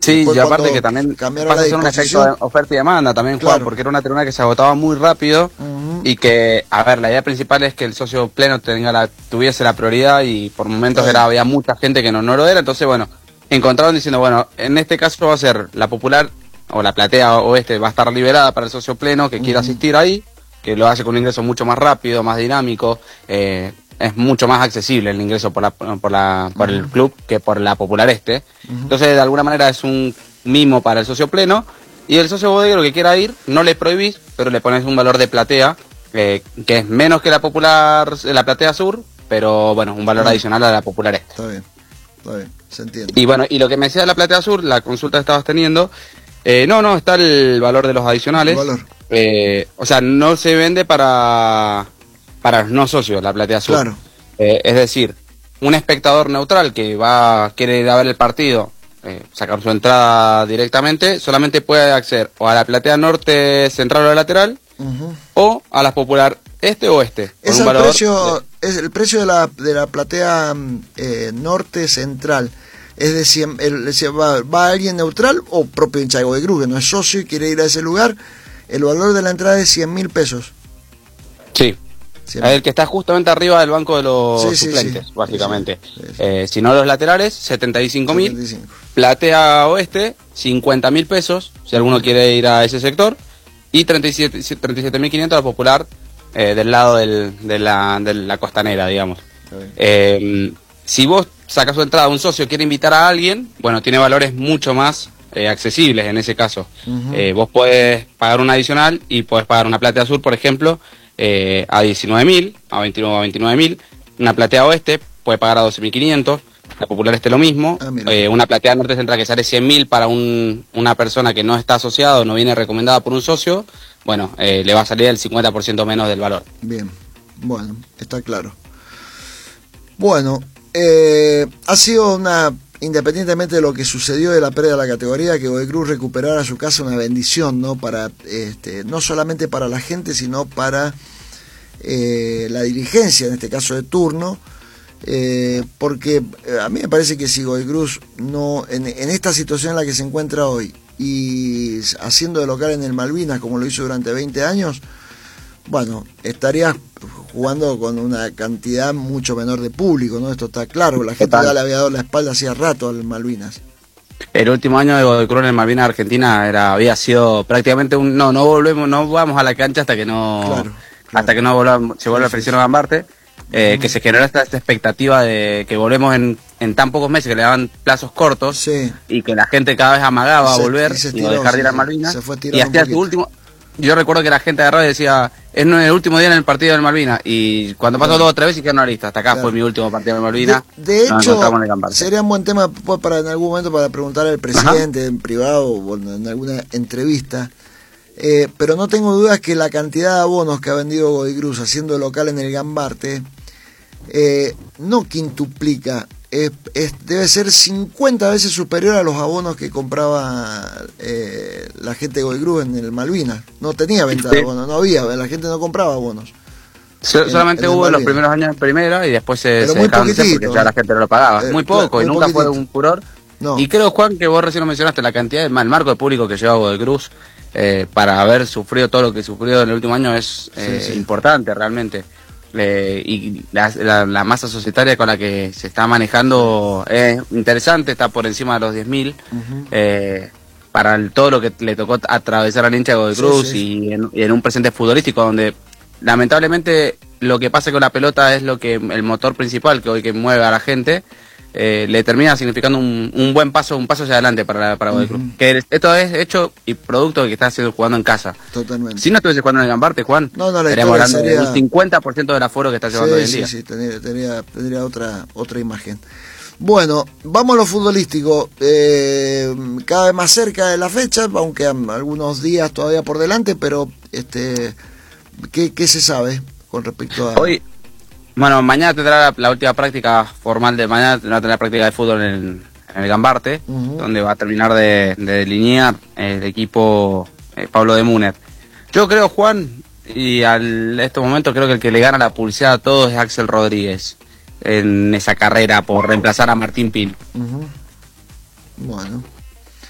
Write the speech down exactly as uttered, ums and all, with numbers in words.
Sí, Después, y aparte cuando que también cambiaron pasa la a ser un efecto disposición, de oferta y demanda también, Juan, claro. porque era una tribuna que se agotaba muy rápido Ujú. y que, a ver, la idea principal es que el socio pleno tenga la, tuviese la prioridad y por momentos Está era, bien. había mucha gente que no, no lo era, entonces, bueno, encontraron diciendo, bueno, en este caso va a ser la popular o la platea oeste va a estar liberada para el socio pleno que quiera Ujú. asistir ahí, que lo hace con un ingreso mucho más rápido, más dinámico, eh, es mucho más accesible el ingreso por la, por la, por el club que por la popular este. Ujú. Entonces, de alguna manera es un mimo para el socio pleno y el socio bodeguero que quiera ir, no le prohibís, pero le pones un valor de platea eh, que es menos que la popular, la platea sur, pero bueno, un valor Ah. adicional a la popular este. Está bien, está bien, se entiende. Y bueno, y lo que me decía de la platea sur, la consulta que estabas teniendo, eh, no, no, está el valor de los adicionales. El valor. Eh, o sea, no se vende para, para los no socios la platea sur. Claro. Eh, es decir, un espectador neutral que va quiere ir a ver el partido, eh, sacar su entrada directamente, solamente puede acceder o a la platea norte, central o lateral, Ujú. o a la popular este o este. con Es un el valor precio, es el precio de la, de la platea mm, eh, norte central. Es decir, el, el- va, va alguien neutral o propio hincha de Godoy Cruz, que no es socio y quiere ir a ese lugar. El valor de la entrada es cien mil pesos. Sí. cien El que está justamente arriba del banco de los Sí, sí, suplentes, sí. básicamente. Sí, sí, sí. Eh, si no los laterales, setenta y cinco mil. setenta y cinco. Platea oeste, cincuenta mil pesos, si alguno quiere ir a ese sector. Y treinta y siete mil quinientos la popular eh, del lado del, de, la, de la costanera, digamos. Está bien. Eh, si vos sacas su entrada, un socio quiere invitar a alguien, bueno, tiene valores mucho más eh, accesibles en ese caso. Ujú. Eh, vos podés pagar un adicional y podés pagar una platea sur, por ejemplo, eh, a diecinueve mil, a veintinueve a veintinueve mil. Una platea oeste puede pagar a doce mil quinientos. La popular este lo mismo. Ah, mira. Eh, una platea norte central que sale cien mil para un, una persona que no está asociada o no viene recomendada por un socio, bueno, eh, le va a salir el cincuenta por ciento menos del valor. Bien, bueno, está claro. Bueno, eh, ha sido una, independientemente de lo que sucedió de la pérdida de la categoría, que Godoy Cruz recuperara su casa, una bendición, ¿no? Para, este, no solamente para la gente, sino para eh, la dirigencia, en este caso de turno, eh, porque eh, a mí me parece que si Godoy Cruz no, en, en esta situación en la que se encuentra hoy, y haciendo de local en el Malvinas, como lo hizo durante veinte años, bueno, estarías jugando con una cantidad mucho menor de público, ¿no? Esto está claro, la gente Total. ya le había dado la espalda hacía rato al Malvinas. El último año de Godoy Cruz en el Malvinas Argentina era, había sido prácticamente un no, no volvemos, no vamos a la cancha hasta que no Claro, claro. hasta que no volvamos, se vuelva Sí, a sí, Feliciano Gambarte, eh, que se generó esta, esta expectativa de que volvemos en, en tan pocos meses, que le daban plazos cortos, Sí. y que la gente cada vez amagaba a Se- volver y se y estiró, no dejar de ir sí, a Malvinas, se fue y estirando hacía un su poquito. último. Yo recuerdo que la gente agarraba y decía, es no- el último día en el partido del Malvinas, y cuando pasó Claro. dos o tres veces dijeron, no, listo, hasta acá Claro. fue mi último partido del Malvinas. De, de nos hecho, encontramos en el Gambarte. sería un buen tema pues, para en algún momento para preguntar al presidente en privado o en, en alguna entrevista. Eh, pero no tengo dudas que la cantidad de abonos que ha vendido Godoy Cruz haciendo local en el Gambarte eh, no quintuplica, es, es- debe ser cincuenta veces superior a los abonos que compraba eh, la gente de Godoy Cruz en el Malvinas. No tenía venta de Sí. abonos, no había, la gente no compraba abonos. So- en- solamente en el hubo en los Malvinas. primeros años en primera y después se, Pero se muy dejaron de hacer poquitito, porque ya ¿eh? la gente no lo pagaba. Eh, muy claro, poco y muy nunca fue poquitito. un furor. No. Y creo, Juan, que vos recién lo mencionaste, la cantidad, el marco de público que lleva Godoy Cruz eh, para haber sufrido todo lo que sufrió en el último año es eh, Sí, sí. importante realmente. Eh, y la, la- la masa societaria con la que se está manejando es interesante, está por encima de los diez mil. Ujú. eh, para el- todo lo que le tocó atravesar al hincha de Godoy Sí, Cruz sí. Y, en, y en un presente futbolístico donde lamentablemente lo que pasa con la pelota es lo que el motor principal que hoy que mueve a la gente, eh, le termina significando un, un buen paso, un paso hacia adelante para, la- para Godoy Cruz. Ujú. Que esto es hecho y producto de que está haciendo jugando en casa. Totalmente. Si no estuviese jugando en el Gambarte, Juan, No, no, la estaríamos historia hablando sería- de un cincuenta por ciento del aforo que está llevando hoy en Sí, día. sí, sí, tendría, tendría, tendría otra, otra imagen. Bueno, vamos a lo futbolístico. Eh, cada vez más cerca de la fecha, aunque han algunos días todavía por delante, pero este, ¿qué, qué se sabe con respecto a...? Hoy, bueno, mañana tendrá la, la última práctica formal de mañana, tendrá la práctica de fútbol en, en el Gambarte, Ujú. donde va a terminar de, de delinear el equipo eh, Pablo de Múnez. Yo creo, Juan, y al estos momentos creo que el que le gana la publicidad a todos es Axel Rodríguez en esa carrera por reemplazar a Martín Pin. Ujú. Bueno,